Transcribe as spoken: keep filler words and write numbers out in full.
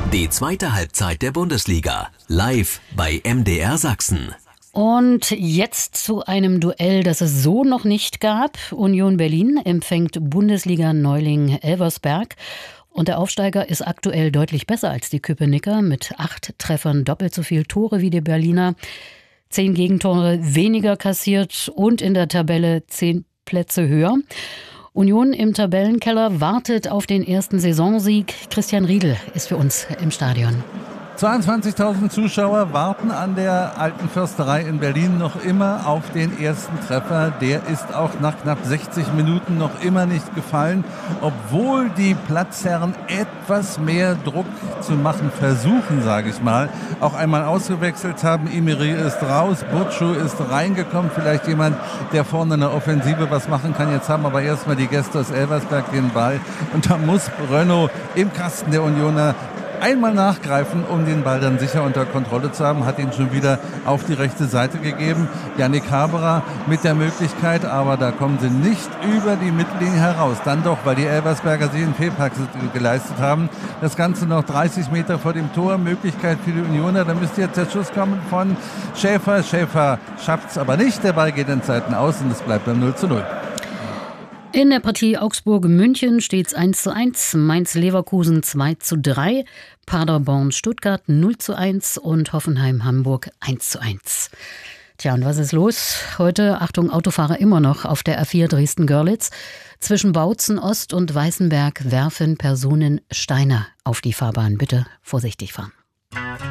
Die zweite Halbzeit der Bundesliga, live bei M D R Sachsen. Und jetzt zu einem Duell, das es so noch nicht gab. Union Berlin empfängt Bundesliga-Neuling Elversberg. Und der Aufsteiger ist aktuell deutlich besser als die Köpenicker mit acht Treffern, doppelt so viel Tore wie die Berliner. Zehn Gegentore weniger kassiert und in der Tabelle zehn Plätze höher. Union im Tabellenkeller wartet auf den ersten Saisonsieg. Christian Riedel ist für uns im Stadion. zweiundzwanzigtausend Zuschauer warten an der Alten Försterei in Berlin noch immer auf den ersten Treffer. Der ist auch nach knapp sechzig Minuten noch immer nicht gefallen, obwohl die Platzherren etwas mehr Druck zu machen versuchen, sage ich mal. Auch einmal ausgewechselt haben. Imeri ist raus, Burcu ist reingekommen. Vielleicht jemand, der vorne in der Offensive was machen kann. Jetzt haben aber erstmal die Gäste aus Elversberg den Ball. Und da muss Renaud im Kasten der Unioner einmal nachgreifen, um den Ball dann sicher unter Kontrolle zu haben, hat ihn schon wieder auf die rechte Seite gegeben. Yannick Haberer mit der Möglichkeit, aber da kommen sie nicht über die Mittellinie heraus. Dann doch, weil die Elversberger sich einen Fehlpass geleistet haben. Das Ganze noch dreißig Meter vor dem Tor. Möglichkeit für die Unioner. Da müsste jetzt der Schuss kommen von Schäfer. Schäfer schafft es aber nicht. Der Ball geht in Seiten aus und es bleibt beim null zu null. In der Partie Augsburg-München steht es eins zu eins, Mainz-Leverkusen zwei zu drei, Paderborn-Stuttgart null zu eins und Hoffenheim-Hamburg eins zu eins. Tja, und was ist los? Heute, Achtung, Autofahrer immer noch auf der A vier Dresden-Görlitz. Zwischen Bautzen Ost und Weißenberg werfen Personen Steine auf die Fahrbahn. Bitte vorsichtig fahren.